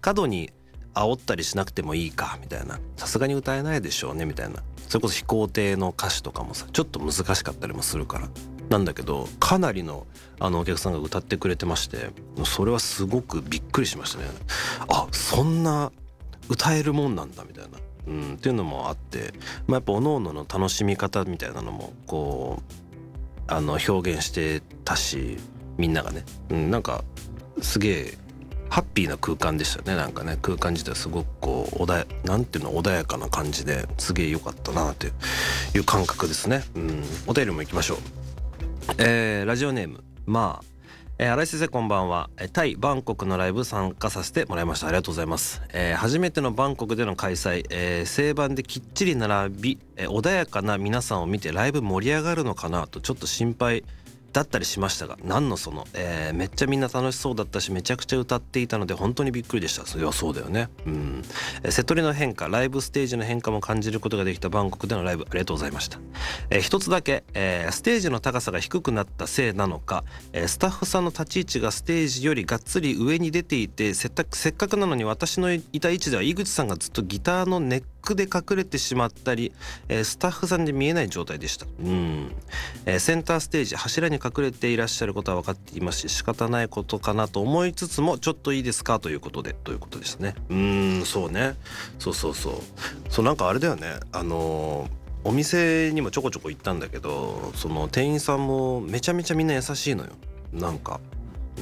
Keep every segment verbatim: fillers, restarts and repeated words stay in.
過度に煽ったりしなくてもいいかみたいな、さすがに歌えないでしょうねみたいな、それこそ飛行艇の歌詞とかもさちょっと難しかったりもするからなんだけど、かなりのあのお客さんが歌ってくれてまして、それはすごくびっくりしましたね。あ、そんな歌えるもんなんだみたいな、うん、っていうのもあって、まあ、やっぱ各々の楽しみ方みたいなのもこうあの表現してたし、みんながね、うん、なんかすげえハッピーな空間でしたね。なんかね、空間自体すごくこう穏やなんていうの穏やかな感じですげえ良かったなっていう感覚ですね。うん、お便りも行きましょう。えー、ラジオネームまあ、えー、新井先生こんばんは。タイバンコクのライブ参加させてもらいました。ありがとうございます。えー、初めてのバンコクでの開催、えー、正盤できっちり並び、えー、穏やかな皆さんを見てライブ盛り上がるのかなとちょっと心配だったりしましたが、何のその、えー、めっちゃみんな楽しそうだったし、めちゃくちゃ歌っていたので本当にびっくりでした。それはそうだよね。うん、えー、セトリの変化、ライブステージの変化も感じることができたバンコクでのライブ、ありがとうございました。えー、一つだけ、えー、ステージの高さが低くなったせいなのか、えー、スタッフさんの立ち位置がステージよりがっつり上に出ていて、せっせっかくなのに私のいた位置では井口さんがずっとギターのネックで隠れてしまったり、えー、スタッフさんで見えない状態でした。うん、えー、センターステージ柱に隠れていらっしゃることは分かっていますし、仕方ないことかなと思いつつも、ちょっといいですかということでということですね。うーん、そうね、そうそうそうそう、なんかあれだよね、あのー、お店にもちょこちょこ行ったんだけど、その店員さんもめちゃめちゃみんな優しいのよ。なんか、うん、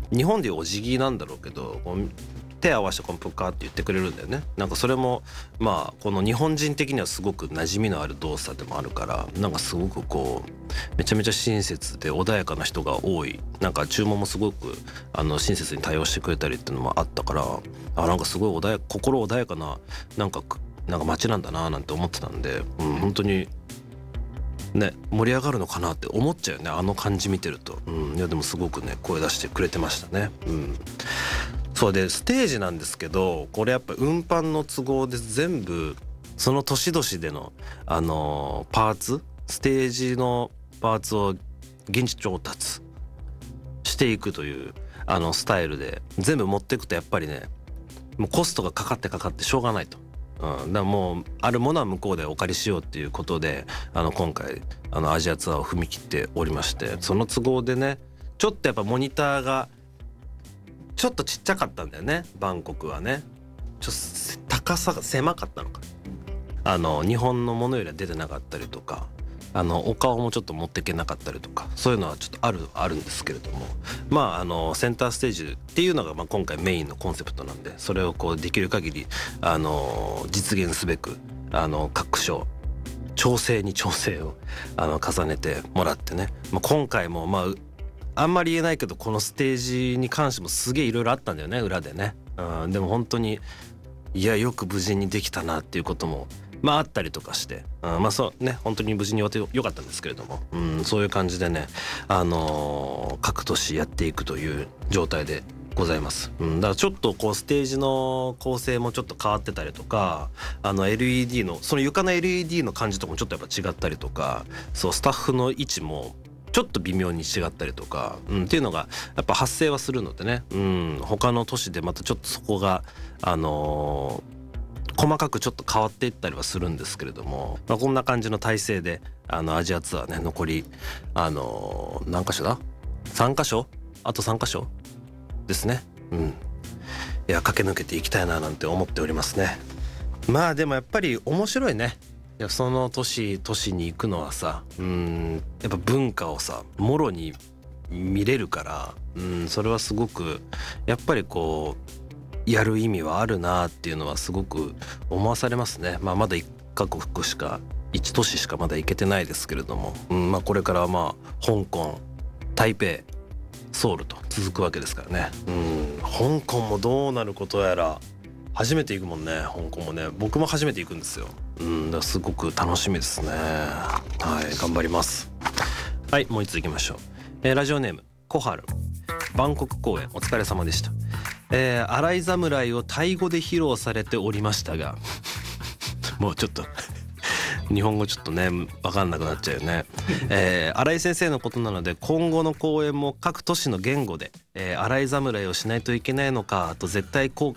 日本でいうお辞儀なんだろうけど、手合わせてコンプカーって言ってくれるんだよね。なんかそれもまあこの日本人的にはすごく馴染みのある動作でもあるから、なんかすごくこうめちゃめちゃ親切で穏やかな人が多い、なんか注文もすごくあの親切に対応してくれたりっていうのもあったから、あ、なんかすごい穏や心穏やかななんかなんか街なんだななんて思ってたんで、うん、本当にね盛り上がるのかなって思っちゃうよね、あの感じ見てると。うん、いやでもすごくね声出してくれてましたね。うん、そうでステージなんですけど、これやっぱ運搬の都合で全部その年々でのあのー、パーツステージのパーツを現地調達していくというあのスタイルで全部持っていくと、やっぱりねもうコストがかかってかかってしょうがないと。うん、だからもうあるものは向こうでお借りしようっていうことで、あの今回あのアジアツアーを踏み切っておりまして、その都合でねちょっとやっぱモニターがちょっとちっちゃかったんだよね、バンコクはね。ちょっと高さが狭かったのか、あの日本のものよりは出てなかったりとか、あのお顔もちょっと持っていけなかったりとか、そういうのはちょっとあるあるんですけれども、まああのセンターステージっていうのがまあ今回メインのコンセプトなんで、それをこうできる限りあの実現すべくあの各所調整に調整をあの重ねてもらってね、まあ、今回もまああんまり言えないけど、このステージに関してもすげえいろいろあったんだよね、裏でね。うん、でも本当にいやよく無事にできたなっていうこともまああったりとかして、うん、まあそうね本当に無事に終わってよかったんですけれども、うん、そういう感じでね、あのー、各年やっていくという状態でございます。うん、だからちょっとこうステージの構成もちょっと変わってたりとか、あの エルイーディー のその床の エルイーディー の感じとかもちょっとやっぱ違ったりとか、そうスタッフの位置もちょっと微妙に違ったりとか、うん、っていうのがやっぱ発生はするのでね、うん、他の都市でまたちょっとそこがあのー、細かくちょっと変わっていったりはするんですけれども、まあ、こんな感じの体制であのアジアツアーね残りあのー、何箇所ださん箇所あとさん箇所ですね。うん、いや駆け抜けていきたいななんて思っておりますね。まあでもやっぱり面白いね。いやその都市都市に行くのはさ、うん、やっぱ文化をさもろに見れるから、うん、それはすごくやっぱりこうやる意味はあるなっていうのはすごく思わされますね。まあまだいっカ国しかいち都市しかまだ行けてないですけれども、うん、まあこれからはまあ香港、台北、ソウルと続くわけですからね。うん、香港もどうなることやら。初めて行くもんね、香港もね。僕も初めて行くんですよ。うん、だからすごく楽しみですね。はい、頑張ります。はい、もう一つ行きましょう。えー、ラジオネームコハル。バンコク公演お疲れ様でした。えー、洗い侍をタイ語で披露されておりましたがもうちょっと日本語ちょっとね分かんなくなっちゃうよね。えー、新井先生のことなので今後の公演も各都市の言語で、えー、洗い侍をしないといけないのかと絶対後悔